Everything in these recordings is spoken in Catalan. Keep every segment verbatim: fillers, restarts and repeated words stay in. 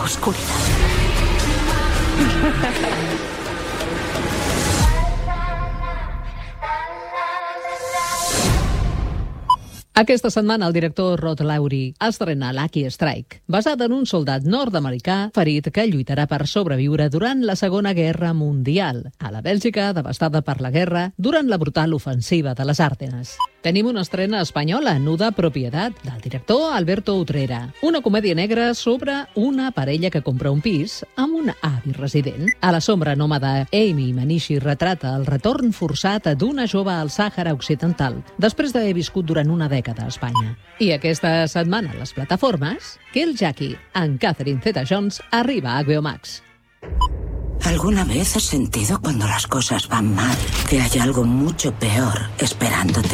oscuridad. Aquesta setmana el director Rod Lowry estrena Lucky Strike, basada en un soldat nord-americà ferit que lluitarà per sobreviure durant la Segona Guerra Mundial, a la Bèlgica devastada per la guerra durant la brutal ofensiva de les Àrdenes. Tenim una estrena espanyola, Nuda Propiedad, del director Alberto Utrera, una comèdia negra sobre una parella que compra un pis amb un avi resident. A la sombra nòmada, Amy Manishi retrata el retorn forçat d'una jove al Sàhara Occidental, després d'haver viscut durant una dècada a Espanya. I aquesta setmana a les plataformes, Kill Jackie, amb Catherine Zeta-Jones, arriba a H B O Max. ¿Alguna vez has sentido cuando las cosas van mal que hay algo mucho peor esperándote?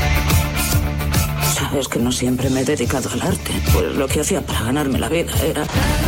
Sabes que no siempre me he dedicado al arte, pues lo que hacía para ganarme la vida era...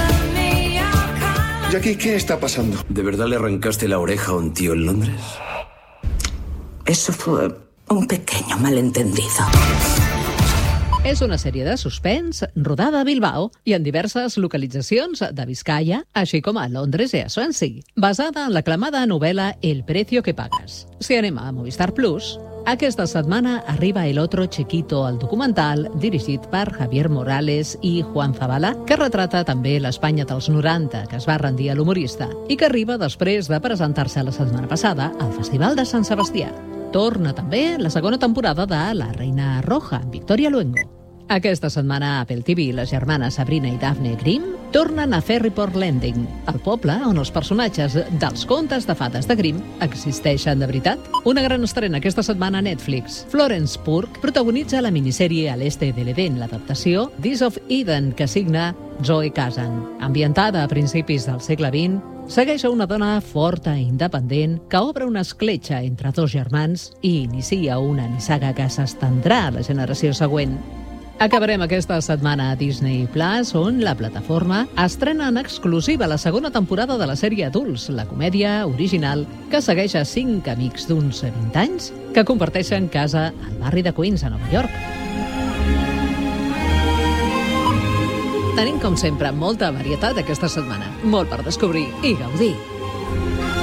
Jackie, ¿qué está pasando? ¿De verdad le arrancaste la oreja a un tío en Londres? Eso fue un pequeño malentendido. És una sèrie de suspens rodada a Bilbao i en diverses localitzacions de Vizcaya, així com a Londres i a Swansea, basada en l'aclamada novel·la El precio que pagas. Si anem a Movistar Plus, aquesta setmana arriba El otro chiquito, el documental dirigit per Javier Morales i Juan Zabala, que retrata també l'Espanya dels noranta, que es va rendir a l'humorista, i que arriba després de presentar-se la setmana passada al Festival de Sant Sebastià. Torna també la segona temporada de La Reina Roja, amb Victoria Luengo. Aquesta setmana a Apple T V, les germanes Sabrina i Daphne Grimm tornen a Ferryport Landing, el poble on els personatges dels contes de fades de Grimm existeixen de veritat. Una gran estrena aquesta setmana a Netflix. Florence Pugh protagonitza la minissèrie A l'Este de l'Eden, l'adaptació This of Eden, que signa Zoe Kazan. Ambientada a principis del segle vint, segueix a una dona forta i independent que obre una escletxa entre dos germans i inicia una nissaga que s'estendrà a la generació següent. Acabarem aquesta setmana a Disney Plus, on la plataforma estrena en exclusiva la segona temporada de la sèrie Adults, la comèdia original que segueix a cinc amics d'uns vint anys que comparteixen casa al barri de Queens, a Nova York. Tenim, com sempre, molta varietat aquesta setmana, molt per descobrir i gaudir.